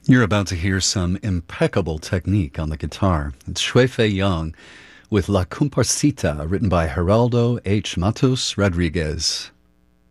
You're about to hear some impeccable technique on the guitar. It's Shui Fei Yang with La Comparsita, written by Geraldo H. Matos Rodriguez.